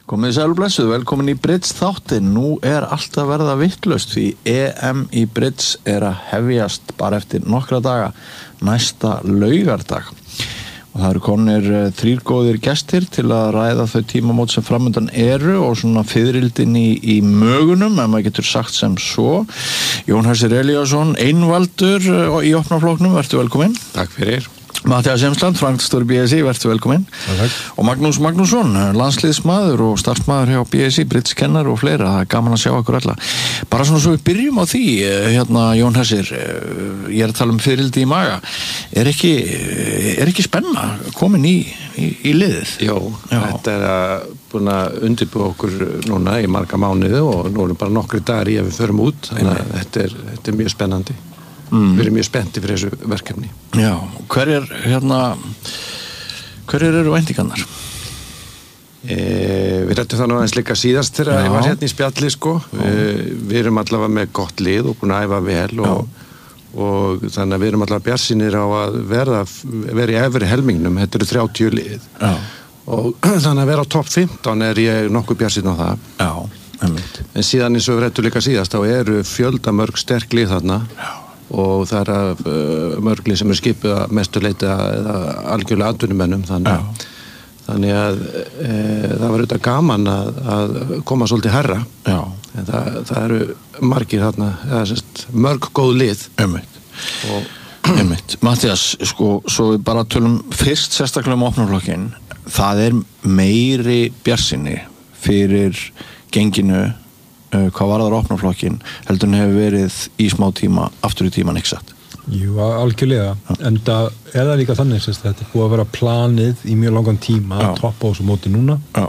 Komið sæl og blessuð, velkomin í Bridge þáttinn. Nú allt að verða vitlaust því EM í Bridge að hefjast bara eftir nokkra daga, næsta laugardag. Og það eru komnir 3 góðir gestir til að ræða þau tímamót sem framundan eru og svona fiðrildin í mögunum, ef maður getur sagt sem svo. Jón Hersir Elíasson, einvaldur í opnafloknum, vertu velkomin. Takk fyrir. Matthías Emsland, framkvæmdastjóri BSI, vertu velkomin. Takk. Og Magnús Magnússon, landsliðsmaður og starfsmaður hjá BSI, Bridge-kennar og fleira. Það gaman að sjá ykkur alla. Bara svona svo við byrjum á því, Jón Hersir, ég að tala fyririldi í maga. Er ekki spenna komin í liðið? Jó, þetta búin að undirbúa okkur núna í marga mánuði og nú bara nokkri dagar í að við förum út. Þannig að þetta mjög spennandi. Við erum mjög spennti fyrir þessu verkefni. Já, hverjar eru væntingarnar? Við rættum það nú aðeins líka síðast þegar ég var hérna í spjalli, sko. Við erum allavega með gott lið og búin að æfa vel og þannig að við erum allavega bjartsýnir á að vera í efri helmingnum. Þetta eru 30 lið. Já. Og þannig að vera á topp 15 ég nokkuð bjartsýn á það. Já, einmitt. En síðan eins og við rættum líka síðast, þá eru fjöldamörg sterk lið þarna. Já. Og það mörgli sem skipuð að mestu leita eða algjörlega atvinnumennum þannig að það var auðvitað gaman að koma svolítið herra. Já. En það eru margir þarna, mörg góð lið. Einmitt. Matthías, sko, svo við bara tölum fyrst sérstaklega opnaflokkinn. Það meiri bjartsýni fyrir genginu hvað var það opnaflokkin heldur hann hefur verið í smá tíma aftur í tíman, ekki satt? Jú, algjörlega, en það það líka þannig að þetta búið að vera planið í mjög langan tíma að toppa á þessu móti núna. Já.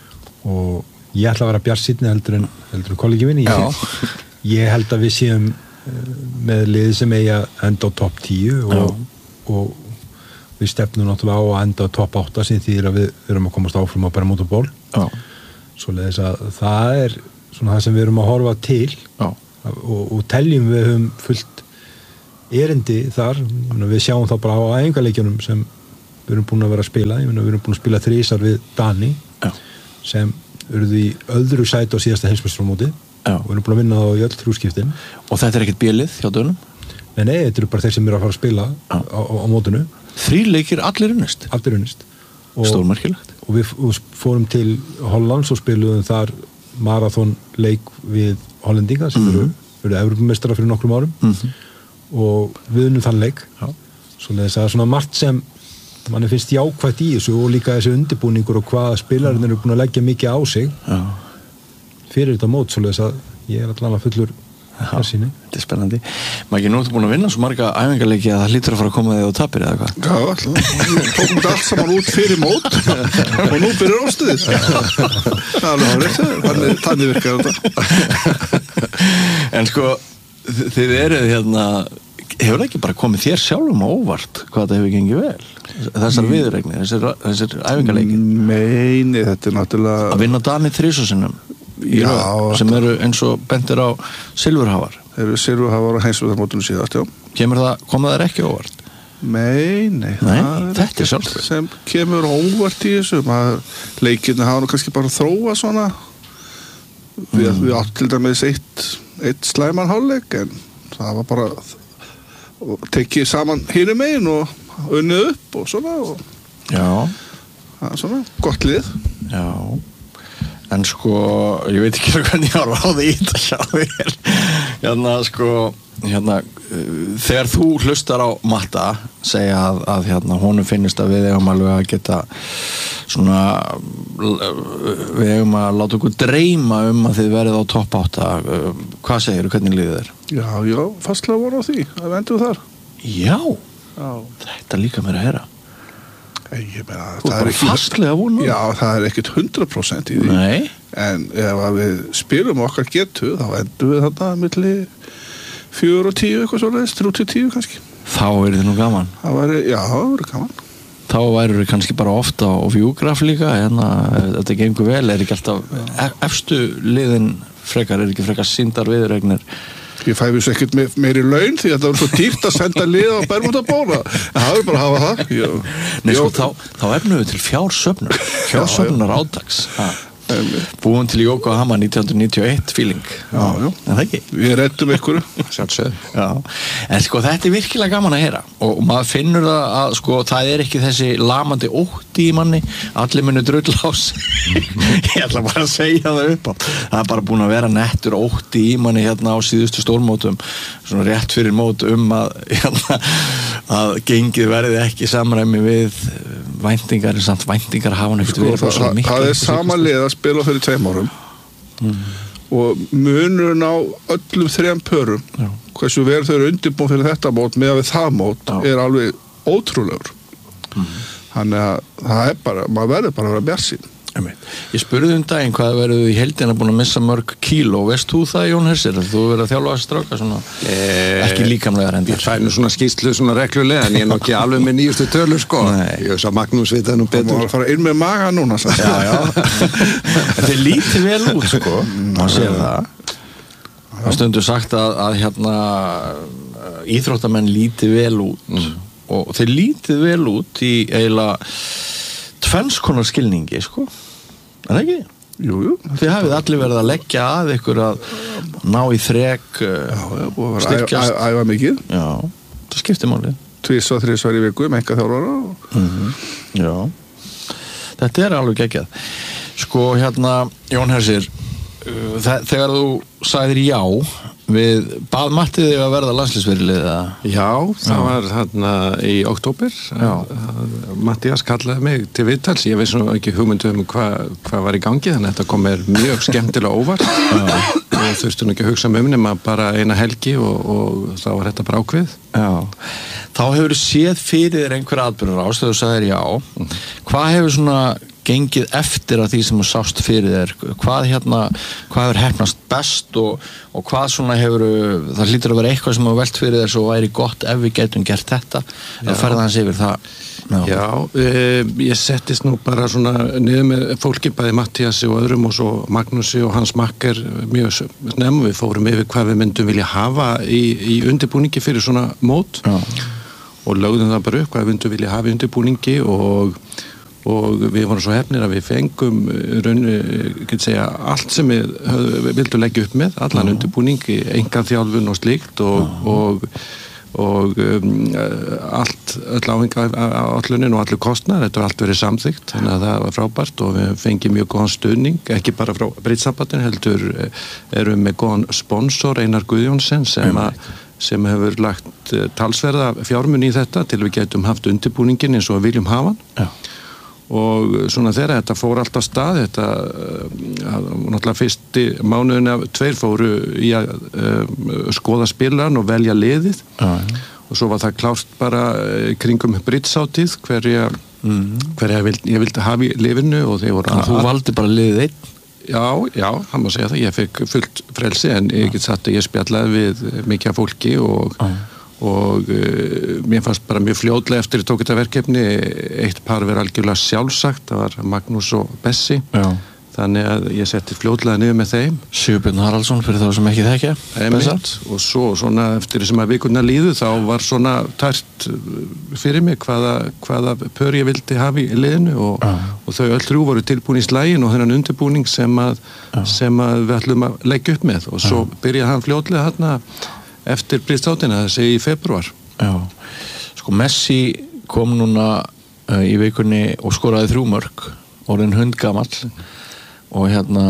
Og ég ætla að vera bjartsýnni heldur en kollegi minni. Ég held að við séum með lið sem eiga enda á topp 10 og við stefnum náttúrulega á að enda á topp 8 sem þýðir að við erum að komast áfram á bara mótaból. Svoleiðis að það svona það sem við erum að horfa til og teljum við höfum fullt erindi þar. Við sjáum það bara á æfingaleikjunum sem við erum búin að vera að spila. Við erum búin að spila 3 við Dani sem urðu í öðru sæti á síðasta heimsmeistaramóti og við erum búin að vinna þá í öll 3 skiptin. Og þetta ekkert bélið hjá dönum? Nei, þetta eru bara þeir sem eru að fara að spila á mótinu. 3 leikir, allir unnist? Allir unnist. Stórmerkilegt. Og við fórum til Hollands og spiluðum þar marathonleik við Hollendinga sem eru Evrópumeistarar fyrir nokkrum árum og við unnum þann leik. Svoleiðis að svona margt sem manni finnst jákvætt í þessu og líka þessi undirbúningur og hvað spilarinn eru búin að leggja mikið á sig fyrir þetta mót, svoleiðis að ég allavega fullur hersýni. Þetta spennandi. Maggi, nú ertu búin að vinna svo marga æfingarleiki að það hlýtur að fara að koma þig og tapir eða hvað? Já, alltaf. Við tókum þetta allt saman út fyrir mót og nú byrjar ástuðið. Þannig virkar þetta. En sko, þið eruð hefur það ekki bara komið þér sjálfum á óvart hvað þetta hefur gengið vel? Þessar viðuregnir, þessir æfingarleikir? Nei, þetta náttúrulega að vinna Dani 3 sinnum sem eru eins og bentir á silfurhafar. Eru silfurhafar á heimsmeistaramótinu síðast, Koma þær ekki óvart? Nei, þetta sjálfsagt sem kemur óvart í þessu. Leikirni hafa nú kannski bara þróa svona. Við átt til dæmis eitt slæman hálfleik en það var bara tekið saman hinum megin og unnið upp og svona það svona gott lið. Já. En sko, ég veit ekki hvernig ég var ráði í þetta sjá þér. Þegar þú hlustar á Matta segja að honum finnist að við eigum alveg að geta svona, við eigum að láta okkur dreyma að þið verið á topp 8. Hvað segirðu, hvernig líður þér? Já, fastlega voru á því að við endum þar. Já. Þetta líka mér að heyra. Ég meina, það er ekki fastlega vonu. Já, það ekki 100% í því. Nei. En ef við spilum okkar getu, þá endum við þarna milli 4 og 10 eitthvað svoleiðis, 3 til 10 kannski. Þá þið nú gaman. Það væri gaman. Þá væru þið kannski bara ofta á Viewgraph líka, þetta gengur vel, ekki alltaf efstu liðin frekar, ekki frekar sýndar viðuregnir. Ég fæ við svo ekkert meiri laun því að það var svo dýrt að senda lið á Bermudabóla. Það er bara að hafa það. Nei, sko, þá efnum við til fjársöfnunar átaks. Búin til Yokohama 1991 feeling. Já. En það ekki? Við reddum ykkur. Sjálfsögðu. Já, en sko þetta er virkilega gaman að heyra og maður finnur það að sko það er ekki þessi lamandi ótti í manni, allir munu drulla á sig. Ég ætla bara að segja það upp á. Það er bara búin að vera nettur ótti í manni hérna á síðustu stórmótum, svona rétt fyrir mót að gengið verði ekki samræmi við væntingar, en samt væntingar hafa hann ekkert verið svo miklu. Það er sama lið að spila fyrir 2 árum og munurinn á öllum 3 pörum, hversu verið þau eru undirbúin fyrir þetta mót með við það mót er alveg ótrúlegur. Þannig að það er bara, maður verður bara að vera bjartsýn. Ég spurði daginn hvað verður í heildina búin að missa mörg kíló, veist þú það Jón Hersir? Þú verður að þjálfa að stráka svona ekki líkamlega rendir. Ég fæ nú svona skýrslu svona reglulega en ég er nú ekki alveg með nýjustu tölur sko. Ég veist að Magnús veit það nú betur. Það má fara inn með maga núna. Já. Þeir lítið vel út sko, maður sér það. Það stundur sagt að hérna íþróttamenn lítið vel út og þeir lítið vel út í eiginlega tvennskonar skilningi, sko. Er það ekki? Jú. Þið hafið allir verið að leggja að ykkur að ná í þrek, styrkjast. Æfa mikið. Já, það skiptir máli. 2-3 í viku með einkaþjálfara. Já. Þetta er alveg geggjað. Sko, hérna, Jón Hersir, þegar þú sagðir já við bað Matti þig að verða landsliðsfyrirliði eða? Já, það var þarna í október. Mattías kallaði mig til viðtals. Ég veist nú ekki hugmyndu hvað var í gangi, þannig að þetta kom mér mjög skemmtilega óvart. Og þurfti nú ekki að hugsa nema bara eina helgi og þá var þetta bara ákveð. Já. Þá hefur þú séð fyrir þér einhver atburður ás þegar þú sagðir já. Hvað hefur svona gengið eftir að því sem þú sást fyrir þér? Hvað hefur heppnast best og hvað svona hefur, það hlýtur að vera eitthvað sem þú velt fyrir þér svo væri gott ef við getum gert þetta, að ferða hans yfir það. Já, ég settist nú bara svona niður með fólki, bæði Mattíasi og öðrum og svo Magnúsi og hans makker mjög snemma. Við fórum yfir hvað við myndum vilja hafa í undirbúningi fyrir svona mót og lögðum það bara upp hvað við myndum vilja hafa í undirbúningi og við vorum svo hefnir að við fengum allt sem við vildum leggja upp með, allan undirbúning, einkaþjálfun og slíkt og öll áhengi á allunin og allur kostnaður, þetta var allt verið samþykkt, þannig að það var frábært og við fengið mjög góðan stuðning, ekki bara frá Brittsambandinu, heldur erum með góðan sponsor, Einar Guðjónsson, sem hefur lagt talsverða fjármun í þetta til við getum haft undirbúningin eins og við viljum hafa hann. Og svona þegar þetta fór alltaf stað, þetta náttúrulega fyrsti mánuðin af 2 fóru í að skoða spilaran og velja liðið og svo var það klárt bara kringum Brittshátíð hverja ég vildi hafa í liðinu og þeir voru Þú valdi bara liðið einn? Já, hann má segja það, ég fekk fullt frelsi en ég get sagt að ég spjallaði við mikið af fólki og mér fannst bara mjög fljótlega eftir ég tók þetta verkefni eitt par verið algjörlega sjálfsagt, það var Magnús og Bessi. Þannig að ég setti fljótlega niður með þeim. Sigurbjörn Haraldsson fyrir þá sem ekki þekkja. Og svo svona eftir sem að vikurnar líðu þá var svona tært fyrir mig hvaða pör ég vildi hafa í liðinu og þau öll 3 voru tilbúin í slaginn og þennan undirbúning sem að við ætlum að leggja upp með og svo byrjaði hann fljótlega þarna eftir Brittshátíðina, þessi í febrúar. Já, sko Messi kom núna í vikunni og skoraði 3 mörk, orðinn hundgamall og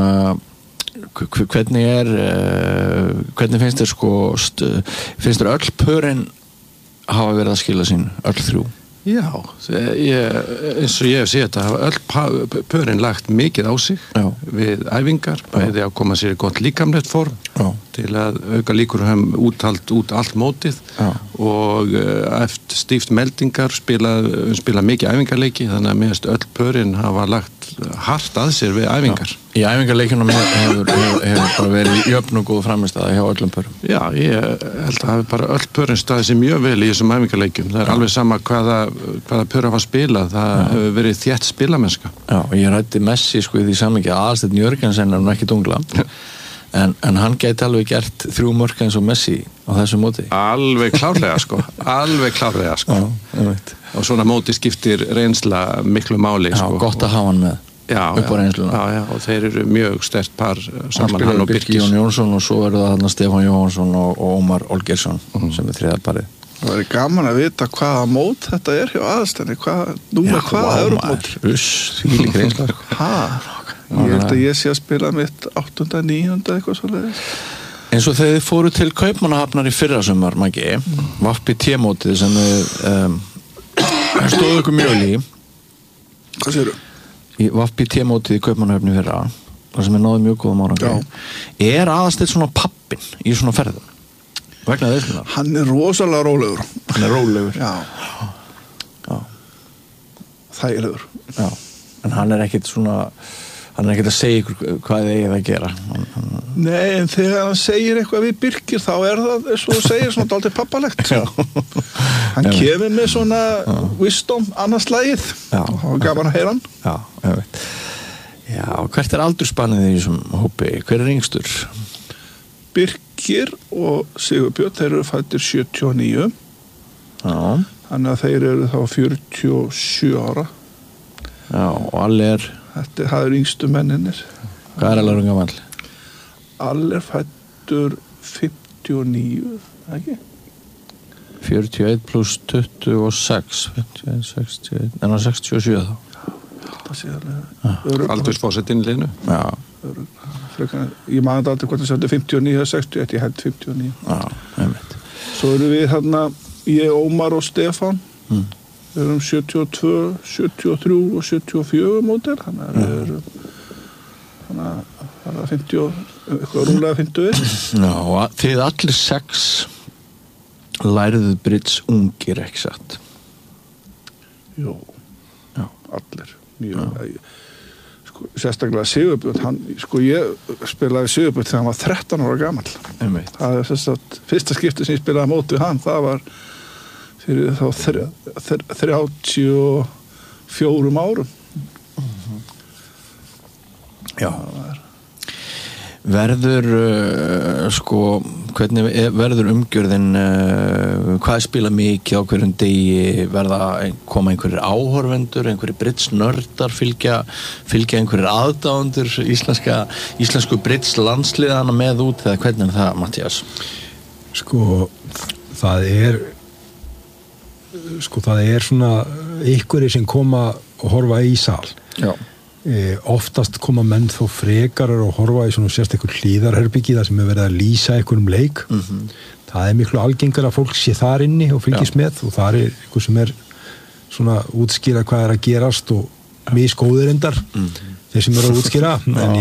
hvernig finnst þér sko, finnst þér öll pörin hafa verið að skila sín, öll 3? Já, eins og ég sé þetta hafa öll pörin lagt mikið á sig við æfingar, bæði að koma sér í gott líkamlegt form til að auka líkur út allt mótið og eftir stíft meldingar spila mikið æfingarleiki, þannig að minnst öll pörin hafa lagt hart að sér við æfingar. Í æfingarleikunum hefur bara verið jöfn og góð framistæða hjá öllum pörum. Já, ég held að hafi bara öll pörin staðið sér mjög vel í þessum æfingarleikum. Það er alveg sama hvaða pör hafa spilað, það hefur verið þétt spilamennska. Já, og ég ræddi Messi sko í því samhengi að Aðalsteinn Jörgensen er ekki dungla. En hann gæti alveg gert 3 mörk eins og Messi á þessu móti. Alveg klárlega sko. Já, og svona móti skiptir reynsla miklu máli sko. Já, gott að hafa hann með. upp á reynsluna. Já, og þeir eru mjög sterkt par saman, hann og Birkir Jón Jónsson og svo eru það þarna Stefán Jóhansson og Ómar Olgeirsson sem þriðarparið. Það væri gaman að vita hvaða mót þetta hjá Aðalsteini, hvaða Evrópmót. Þvílík reynsla. Ég held að ég sé að spila mitt 8., 9. eitthvað svoleiðis. Eins og þegar þið fóru til Kaupmannahafnar í fyrrasumar, Maggi, Vappi T-mótið sem þið stóðu ykkur mjög í. Hvað segirðu? Í Vappi T-mótið í Kaupmannahafni fyrra, það sem náði mjög góðum árangri. Er Aðalsteinn svona pappinn í svona ferðum? Vegna þessuna? Hann er rosalega rólegur. Hann er rólegur? Já. Þægilegur. Já, en hann er ekkert að segja ykkur hvað þið eigið að gera. Nei, en þegar hann segir eitthvað við Birkir, þá er það, eins og þú segir, svona dálítið pappalegt. Hann kemur með svona wisdom, annars lagið, og það var gaman að heyra hann. Já, ég veit. Já, hvert er aldurspannið í þessum hópi? Hver er yngstur? Birkir og Sigurbjörn, þeir eru fæddir 79. Já. Þannig að þeir eru þá 47 ára. Já, og allir það eru yngstu menninir. Hvað er alveg gamall? Allir fæddur 59, ekki? 41 pluss 26 51, 61, en það 67 þá. Það sé alveg aldursfósettin Linu. Já. Ég maður þetta aldrei hvort það söndu 59 eða 61, ég held 59. Já, einmitt. Svo eru við þarna, ég, Ómar og Stefán, við erum 72, 73 og 74 mótil, þannig að við erum það er 50, eitthvað rúmlega 50. Já, og þið allir 6 læriðu bridge ungir, ekki satt? Jó, allir. Mjög, sérstaklega Sigurbjörn, ég spilaði Sigurbjörn þegar hann var 13 ára gamall. Það er þess að fyrsta skipti sem ég spilaði mót við hann, það var fyrir þá 34 árum. Já. Verður hvernig verður umgjörðin, hvað spila mikið á hverjum degi, koma einhverjir áhorfendur, einhverjir bridge nördar, fylgja einhverjir aðdáendur íslensku bridge landsliðana með út, eða hvernig er það, Matthías? Það er svona einhverjir sem koma og horfa í sal. Já. Oftast koma menn þó frekarar og horfa í svona sérstaklega hlíðarherbyggi þar sem er verið að lýsa einhverjum leik. Það er miklu algengar að fólk sé þar inni og fylgist með, og það er einhver sem er svona útskýra hvað er að gerast og misgóðir endar þeir sem eru að útskýra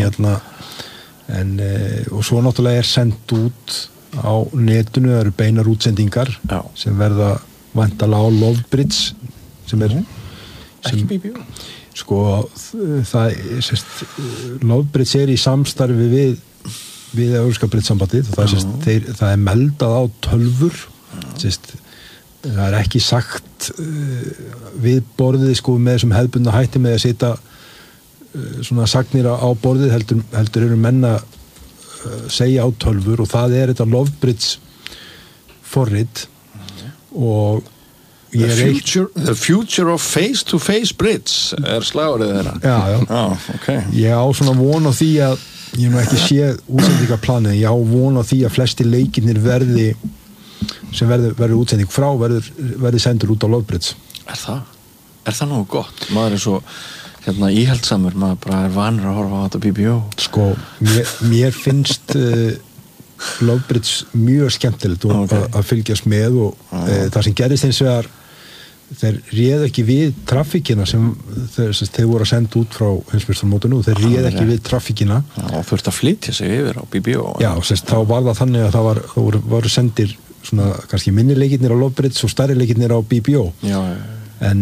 og svo náttúrulega er sendt út á netinu, það eru beinar útsendingar sem verða væntanlega á Lovebridge sem er ekki BBO. Það Lovebridge er í samstarfi við Evrópska bridge-sambandið, og það er meldað á tölvur. Það er ekki sagt við borðið með þessum hefðbundna hætti með að setja svona sagnir á borðið, heldur eru menn að segja á tölvur, og það er þetta Lovebridge forrit, og The future of face-to-face bridge er slagurðið þeirra. Já. Okay. Ég á svona von á því að ég hef ekki séð útsendingaplanið, ég á von á því að flesti leikirnir sem verður útsending frá verður sendur út á Lovebridge. Er það nógu gott? Maður er svo íhaldsamur, maður bara er vanur að horfa á þetta BBO. Mér finnst Lovebridge mjög skemmtilegt að fylgjast með, og það sem gerist hins vegar, þeir réð ekki við traffíkina sem þeir voru að senda út frá heimsmeistarmótinu, og þeir réð ekki við traffíkina og þurfti að flytja sig yfir á BBO. Já, þá var það þannig að það voru sendir svona kannski minni leikirnir á Lovebridge og stærri leikirnir á BBO. En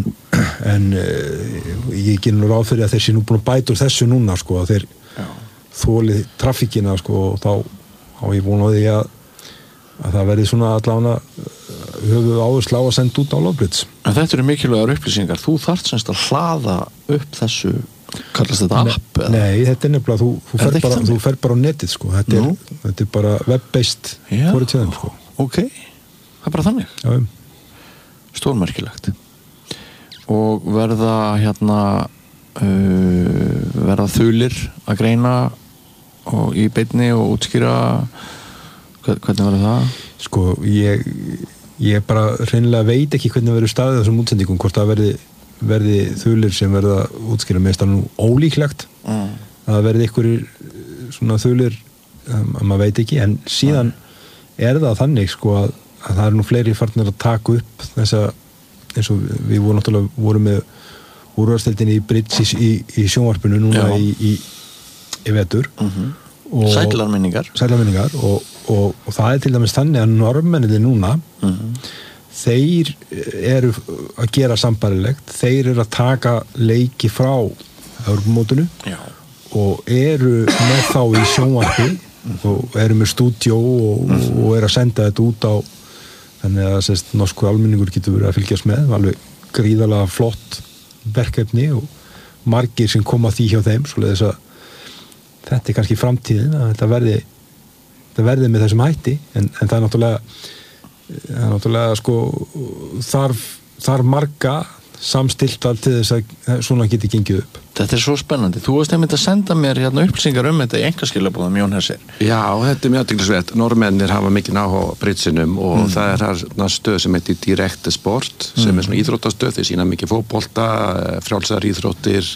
ég geri nú ráð fyrir að þeir sé nú búin að bæta úr þessu núna, að þeir þoli traffíkina, og þá ég búin á því að það verði svona allavega höfu áherslu á að senda út á Lovebridge. En þetta eru mikilvægar upplýsingar. Þú þarft semst að hlaða upp þessu, kallast þetta app? Nei, þetta er nefnilega, þú fer bara á netið, þetta er bara web-based forriðtjöðum, Ok, það er bara þannig. Já. Stórmerkilegt. Og verða verða þulir að greina og í beinni og útskýra hvernig verður það? Sko, ég bara hreinlega veit ekki hvernig verður staðið þessum útsendingum, hvort það verði þulir sem verða útskýra með stann ólíklegt að verði einhverjir svona þulir maður veit ekki, en síðan það þannig sko að það er nú fleiri farnir að taka upp þessa, eins og við vorum með úrvalsdeildinni í Bridge í sjónvarpinu núna í vetur Sælarminningar og það er til dæmis þannig að norðmennirnir núna þeir eru að gera sambarilegt, þeir eru að taka leiki frá Evrópumótinu og eru með þá í sjónvarpi og eru með stúdíó og eru að senda þetta út á, þannig að norskur almenningur getur verið að fylgjast með, alveg gríðarlega flott verkefni og margir sem koma því hjá þeim, svoleiðis að þetta er kannski framtíðin að þetta verði með þessum hætti, en það er náttúrulega sko þarf marga samstilta til þess að svona geti gengið upp. Þetta er svo spennandi. Þú varst einmitt að senda mér upplýsingar þetta í einkaskilabóðum Jón Hersir. Já, þetta er mjög athyglisvert. Norðmennir hafa mikið áhuga á Bridgesinum og það er stöð sem heitir Direct Sport sem er svona íþróttastöð, þeir sýna mikið fótbolta, frjálsar íþróttir,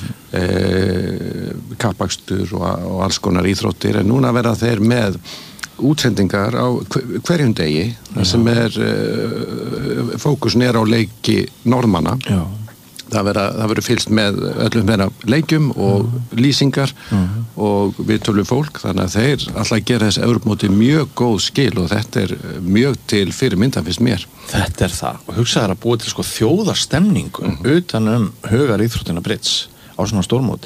kappakstur og alls konar íþróttir, en núna verða þeir með útsendingar á hverjum degi sem fókusin á leiki norðmanna. Það verður fylgst með öllum þeirra leikjum og lýsingar og við tölum fólk, þannig að þeir alltaf gera þessi Evrópumóti mjög góð skil og þetta er mjög til fyrirmyndan finnst mér. Þetta er það og hugsaður að búa til sko þjóðarstemningu utan hugar íþróttina Bridge á svona stórmóti.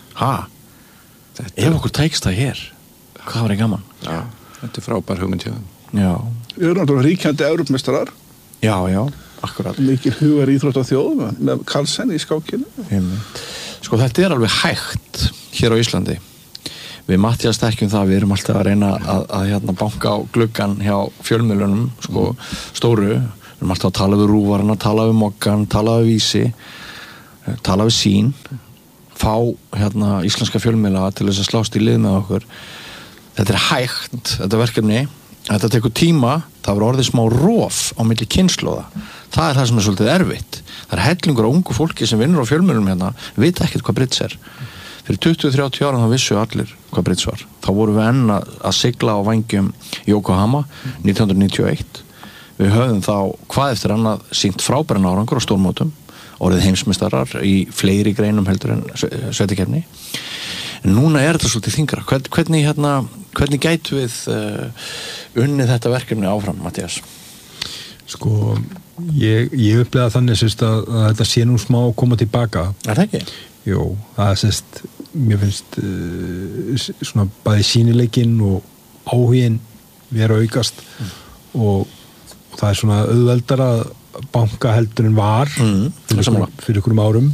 Ef okkur tækst það hér, hvað var gaman? Já. Þetta er frábær hugmynd hjá þeim. Já. Við erum náttúrulega ríkjandi Evrópumeistarar. Já, akkurat. Mikil hugar íþrótt á þjóð með Carlsen í skákinu. Sko þetta er alveg hægt hér á Íslandi. Við Matthías þekkjum það, við erum alltaf að reyna að banka á gluggan hjá fjölmiðlunum, sko stóru. Við erum alltaf að tala við Rúvarana, tala við Moggan, tala við Vísi, tala við Sín, fá íslenska fjölmiðla til þess að slást í lið með okkur. Þetta er hægt, þetta verkefni, þetta tekur tíma, það var orðið smá rof á milli kynslóða. Það er það sem er svolítið erfitt. Það er hellingur á ungu fólki sem vinnur á fjölmiðlum vita ekkert hvað Bridge er. Fyrir 20-30 ára þá vissu allir hvað Bridge var. Þá vorum við enn að sigla á vængjum Yokohama 1991. Við höfðum þá hvað eftir annað sýnt frábæran árangur á stórmótum, orðið heimsmeistarar í fleiri greinum heldur en sveitakeppni. En núna er þetta svolítið þyngra. Hvernig gætu við unnið þetta verkefni áfram, Matthías? Sko, ég upplega þannig að þetta sé nú smá að koma tilbaka. Er það ekki? Jú, það mér finnst svona bæði sýnileikinn og áhuginn vera aukast og það er svona auðveldara að banka heldur en var fyrir einhverjum árum.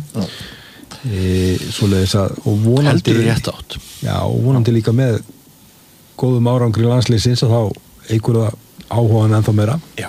Svoleiðis að og vonandi heldur rétt átt. Já, og vonandi líka með góðum árangri landsliðsins að þá eykur það áhugan ennþá meira. Já.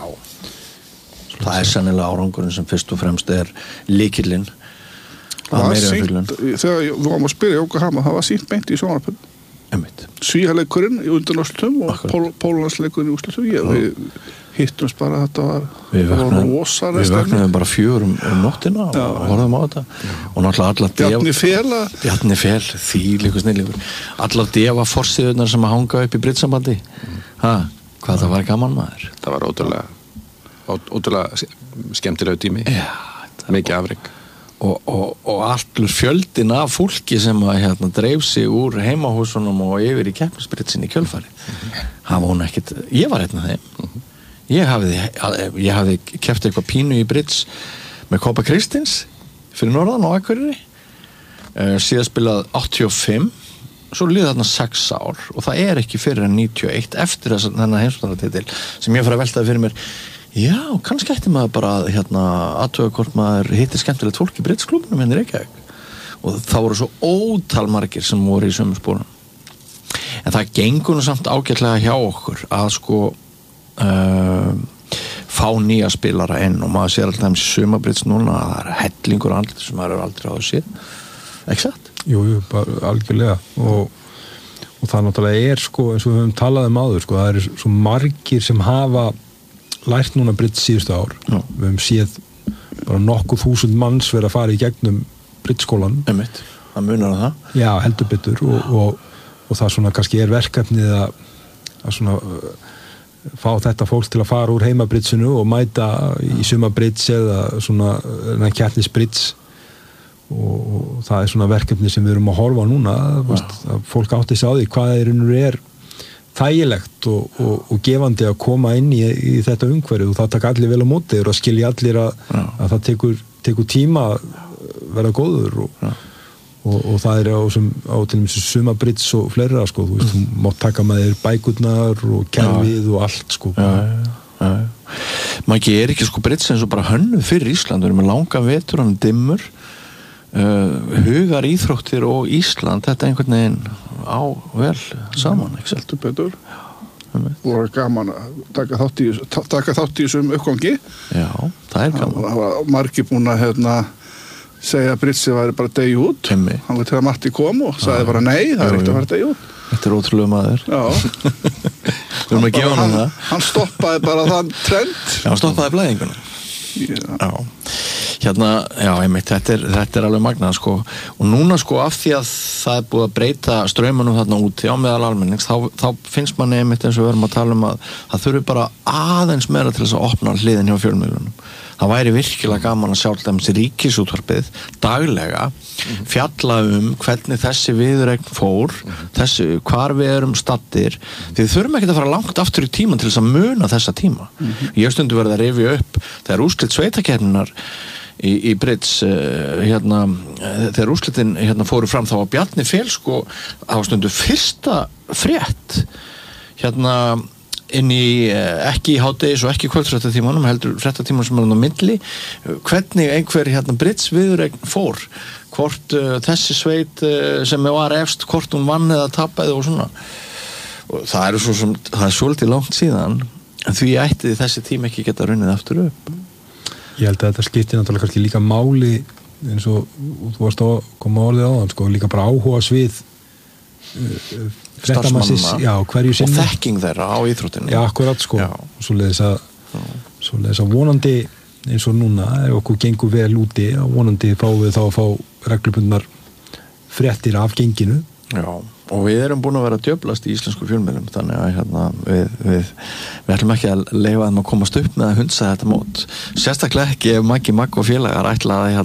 Það er sennilega árangurinn sem fyrst og fremst er lykillinn. Það var sýnt, þegar við varum að spila í Yokohama, það var sýnt beint í sjónvarpinu. Svíhaleikurinn í undanúrslitum og Póllandsleikurinn í úrslitum. Við hittumst bara að þetta var rosalega. Við vöknum bara 4 nóttina og horfum á þetta. Og náttúrulega Bjarni Fel, þvílíkur snillingur. Allar defa forsíðurnar sem að hanga upp í Bridge-sambandi. Hvað það var gaman maður. Það var ótrúlega skemmtilega tími. Já, mikið afrek. Og allur fjöldin af fólki sem að dreif sig úr heimahúsunum og yfir í keppnisbritsin í kjölfarið. Það var hún ekkit, ég var einn af þeim. Ég hafði keppt eitthvað pínu í Bridge með Kópa Kristins fyrir norðan og Akureyri. Síðan spilað 85, svo liði þarna 6 ár og það er ekki fyrir en 91 eftir þennan heimsmeistaratitil sem ég fór að veltaði fyrir mér. Já, kannski ætti maður bara athuga hvort maður hittir skemmtilegt fólk í Bridge-klúbnum í Reykjavík. Og það voru svo ótal margir sem voru í sömu spórum. En það gengur nú samt ágætlega hjá okkur að fá nýja spilara inn og maður sér alltaf í Sumarbridge núna að það er hellingur andlit sem maður aldrei á að séð. Ekki satt? Jú, bara algjörlega og það náttúrulega sko, eins og við höfum talað áður sko, það eru svo margir sem hafa lært núna bridge síðustu ár. Já. Við höfum séð bara nokkuð 1000 manns vera að fara í gegnum bridge-skólan. Einmitt, það munar á það. Já, heldur betur og það svona kannski verkefnið að svona fá þetta fólk til að fara úr heimabridgeinu og mæta í sumabridge eða svona keppnisbridge og það svona verkefni sem við erum að horfa núna að fólk átti sig á því hvað þægilegt og gefandi að koma inn í þetta umhverfi og það taka allir vel á móti og skilja allir að það tekur tíma að vera góður og það á til dæmis sumabridge og fleira sko, þú veist, þú mátt taka með þér bækurnar og kerfið og allt sko. Maggi, ekki sko bridge eins og bara hönnuð fyrir Ísland, við erum með langa vetur, hann dimmur hugar íþróttir og Ísland, þetta einhvern veginn á vel saman, ekki seltu betur og gaman að taka þátt í þessum uppgangi. Já, það gaman. Það var margir búin að segja að bridge væri bara degi út. Hann var til að Matti kom og sagði bara nei, það ekkert að fara degi út. Þetta ótrúlega maður. Já. Við erum að gefa hann það. Hann stoppaði bara þann trend. Já, hann stoppaði blæðinguna. Já. Einmitt, þetta alveg magnað sko og núna sko af því að það búið að breyta straumunum þarna úti á meðal almennings þá finnst manni einmitt eins og við erum að tala að það þurfi bara aðeins meira til þess að opna hliðin hjá fjölmiðlunum. Það væri virkilega gaman að sjá alltaf Ríkisútvarpið daglega fjalla hvernig þessi viðureign fór, hvar við erum staddir, því við þurfum ekki að fara langt aftur í tíman til þess að muna þessa tíma. Ég stundu verið að rifja upp þegar úrslit sveitakeppninnar í bridge þegar úrslitin fóru fram þá var Bjarni Fel sko á stundu fyrsta frétt inn í ekki í hádegis og ekki kvöldfréttatímanum heldur fréttatímanum sem á milli hvernig einhver bridge viðureign fór hvort þessi sveit sem var efst hvort hún vann eða tapaði og svona og það er svolítið langt síðan en því ætti þessi tíma ekki geta runnið aftur upp. Ég held að þetta skiptir náttúrulega kannski líka máli eins og þú varst að koma orðið áðan sko, líka bara áhuga svið starfsmannanna hverju sinni og þekking þeirra á íþróttinu. Já, akkurat sko. Svoleiðis að vonandi eins og núna ef okkur gengur vel úti vonandi fáum við þá að fá reglubundnar fréttir af genginu. Já. Og við erum búin að vera djöflast í íslensku fjölmiðlum þannig að við ætlum ekki að leyfa þeim að komast upp með að hundsa þetta mót sérstaklega ekki ef Maggi Magg og félagar ætla að